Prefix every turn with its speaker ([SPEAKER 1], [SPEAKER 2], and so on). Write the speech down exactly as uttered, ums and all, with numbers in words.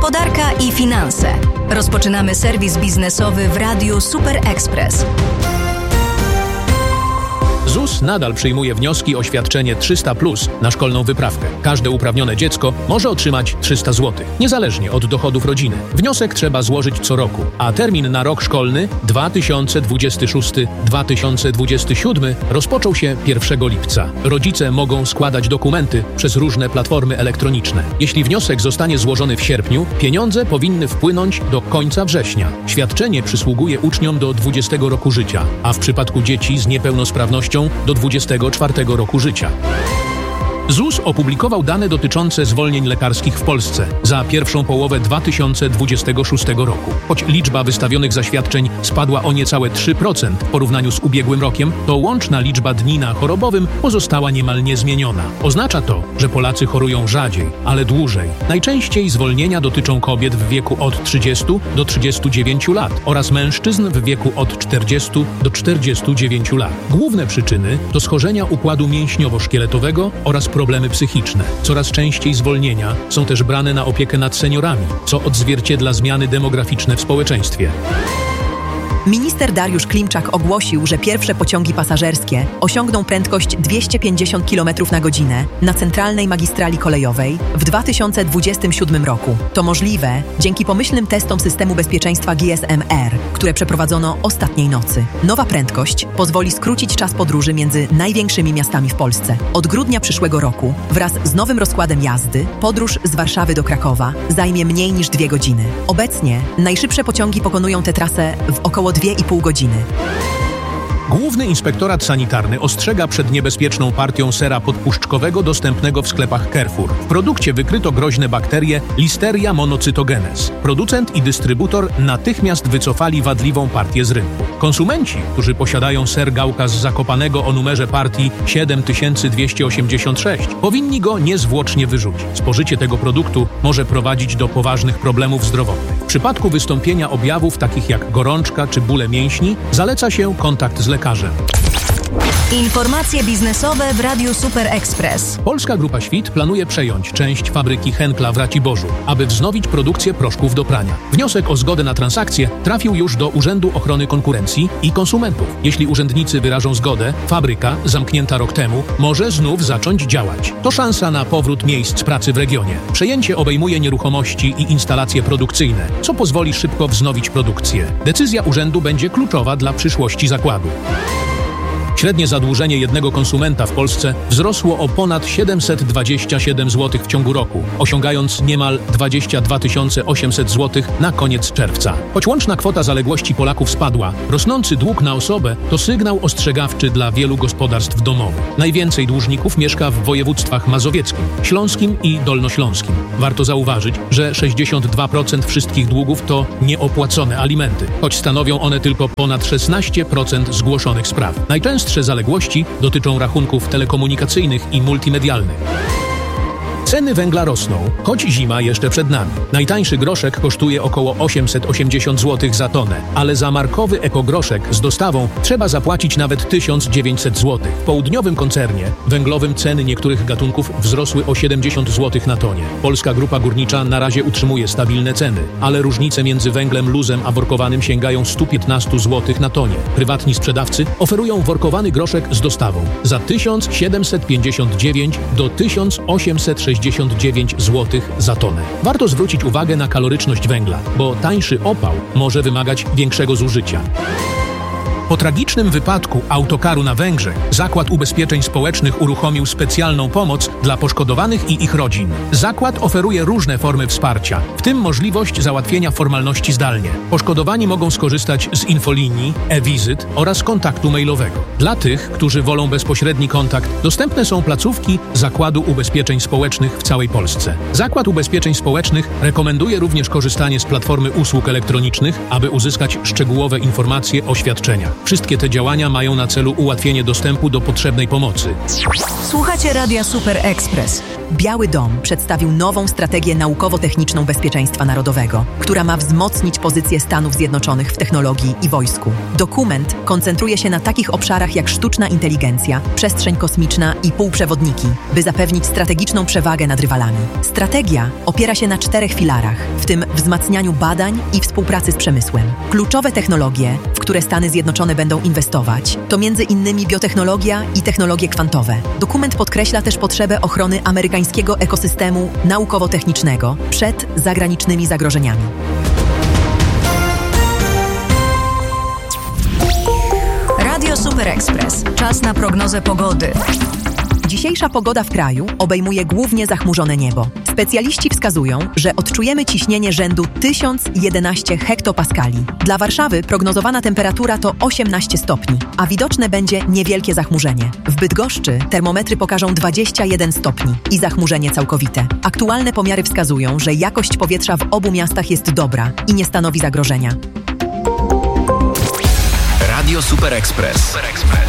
[SPEAKER 1] Gospodarka i finanse. Rozpoczynamy serwis biznesowy w Radiu Super Express.
[SPEAKER 2] ZUS nadal przyjmuje wnioski o świadczenie trzysta plus na szkolną wyprawkę. Każde uprawnione dziecko może otrzymać trzysta złotych, niezależnie od dochodów rodziny. Wniosek trzeba złożyć co roku, a termin na rok szkolny dwa tysiące dwudziesty szósty dwa tysiące dwudziesty siódmy rozpoczął się pierwszego lipca. Rodzice mogą składać dokumenty przez różne platformy elektroniczne. Jeśli wniosek zostanie złożony w sierpniu, pieniądze powinny wpłynąć do końca września. Świadczenie przysługuje uczniom do dwudziestego roku życia, a w przypadku dzieci z niepełnosprawnością do dwudziestego czwartego roku życia. ZUS opublikował dane dotyczące zwolnień lekarskich w Polsce za pierwszą połowę dwa tysiące dwudziestego szóstego roku. Choć liczba wystawionych zaświadczeń spadła o niecałe trzy procent w porównaniu z ubiegłym rokiem, to łączna liczba dni na chorobowym pozostała niemal niezmieniona. Oznacza to, że Polacy chorują rzadziej, ale dłużej. Najczęściej zwolnienia dotyczą kobiet w wieku od trzydziestu do trzydziestu dziewięciu lat oraz mężczyzn w wieku od czterdziestu do czterdziestu dziewięciu lat. Główne przyczyny to schorzenia układu mięśniowo-szkieletowego oraz problemy psychiczne. Coraz częściej zwolnienia są też brane na opiekę nad seniorami, co odzwierciedla zmiany demograficzne w społeczeństwie.
[SPEAKER 3] Minister Dariusz Klimczak ogłosił, że pierwsze pociągi pasażerskie osiągną prędkość dwieście pięćdziesiąt kilometrów na godzinę na centralnej magistrali kolejowej w dwa tysiące dwudziestym siódmym roku. To możliwe dzięki pomyślnym testom systemu bezpieczeństwa G S M R, które przeprowadzono ostatniej nocy. Nowa prędkość pozwoli skrócić czas podróży między największymi miastami w Polsce. Od grudnia przyszłego roku wraz z nowym rozkładem jazdy podróż z Warszawy do Krakowa zajmie mniej niż dwie godziny. Obecnie najszybsze pociągi pokonują tę trasę w około dwie i pół godziny.
[SPEAKER 2] Główny Inspektorat Sanitarny ostrzega przed niebezpieczną partią sera podpuszczkowego dostępnego w sklepach Carrefour. W produkcie wykryto groźne bakterie Listeria monocytogenes. Producent i dystrybutor natychmiast wycofali wadliwą partię z rynku. Konsumenci, którzy posiadają ser Gałka z Zakopanego o numerze partii siedem tysięcy dwieście osiemdziesiąt sześć, powinni go niezwłocznie wyrzucić. Spożycie tego produktu może prowadzić do poważnych problemów zdrowotnych. W przypadku wystąpienia objawów takich jak gorączka czy bóle mięśni zaleca się kontakt z lekarzem.
[SPEAKER 1] Informacje biznesowe w Radiu Super Express.
[SPEAKER 2] Polska Grupa Świt planuje przejąć część fabryki Henkla w Raciborzu, aby wznowić produkcję proszków do prania. Wniosek o zgodę na transakcję trafił już do Urzędu Ochrony Konkurencji i Konsumentów. Jeśli urzędnicy wyrażą zgodę, fabryka, zamknięta rok temu, może znów zacząć działać. To szansa na powrót miejsc pracy w regionie. Przejęcie obejmuje nieruchomości i instalacje produkcyjne, co pozwoli szybko wznowić produkcję. Decyzja urzędu będzie kluczowa dla przyszłości zakładu. Średnie zadłużenie jednego konsumenta w Polsce wzrosło o ponad siedemset dwadzieścia siedem złotych w ciągu roku, osiągając niemal dwadzieścia dwa tysiące osiemset złotych na koniec czerwca. Choć łączna kwota zaległości Polaków spadła, rosnący dług na osobę to sygnał ostrzegawczy dla wielu gospodarstw domowych. Najwięcej dłużników mieszka w województwach mazowieckim, śląskim i dolnośląskim. Warto zauważyć, że sześćdziesiąt dwa procent wszystkich długów to nieopłacone alimenty, choć stanowią one tylko ponad szesnaście procent zgłoszonych spraw. Najczęstsze zaległości dotyczą rachunków telekomunikacyjnych i multimedialnych. Ceny węgla rosną, choć zima jeszcze przed nami. Najtańszy groszek kosztuje około osiemset osiemdziesiąt złotych za tonę, ale za markowy ekogroszek z dostawą trzeba zapłacić nawet tysiąc dziewięćset złotych. W południowym koncernie węglowym ceny niektórych gatunków wzrosły o siedemdziesiąt złotych na tonie. Polska Grupa Górnicza na razie utrzymuje stabilne ceny, ale różnice między węglem luzem a workowanym sięgają stu piętnastu złotych na tonie. Prywatni sprzedawcy oferują workowany groszek z dostawą za tysiąc siedemset pięćdziesiąt dziewięć do tysiąc osiemset sześćdziesiąt dziewięć złotych za tonę. Warto zwrócić uwagę na kaloryczność węgla, bo tańszy opał może wymagać większego zużycia. Po tragicznym wypadku autokaru na Węgrzech Zakład Ubezpieczeń Społecznych uruchomił specjalną pomoc dla poszkodowanych i ich rodzin. Zakład oferuje różne formy wsparcia, w tym możliwość załatwienia formalności zdalnie. Poszkodowani mogą skorzystać z infolinii, e-wizyt oraz kontaktu mailowego. Dla tych, którzy wolą bezpośredni kontakt, dostępne są placówki Zakładu Ubezpieczeń Społecznych w całej Polsce. Zakład Ubezpieczeń Społecznych rekomenduje również korzystanie z platformy usług elektronicznych, aby uzyskać szczegółowe informacje o świadczeniach. Wszystkie te działania mają na celu ułatwienie dostępu do potrzebnej pomocy.
[SPEAKER 1] Słuchacie Radia Super Express.
[SPEAKER 3] Biały Dom przedstawił nową strategię naukowo-techniczną bezpieczeństwa narodowego, która ma wzmocnić pozycję Stanów Zjednoczonych w technologii i wojsku. Dokument koncentruje się na takich obszarach jak sztuczna inteligencja, przestrzeń kosmiczna i półprzewodniki, by zapewnić strategiczną przewagę nad rywalami. Strategia opiera się na czterech filarach, w tym wzmacnianiu badań i współpracy z przemysłem. Kluczowe technologie, w które Stany Zjednoczone będą inwestować, to między innymi biotechnologia i technologie kwantowe. Dokument podkreśla też potrzebę ochrony amerykańskiego ekosystemu naukowo-technicznego przed zagranicznymi zagrożeniami.
[SPEAKER 1] Radio Super Express. Czas na prognozę pogody.
[SPEAKER 3] Dzisiejsza pogoda w kraju obejmuje głównie zachmurzone niebo. Specjaliści wskazują, że odczujemy ciśnienie rzędu tysiąc jedenaście hektopaskali. Dla Warszawy prognozowana temperatura to osiemnaście stopni, a widoczne będzie niewielkie zachmurzenie. W Bydgoszczy termometry pokażą dwadzieścia jeden stopni i zachmurzenie całkowite. Aktualne pomiary wskazują, że jakość powietrza w obu miastach jest dobra i nie stanowi zagrożenia.
[SPEAKER 4] Radio Super Express.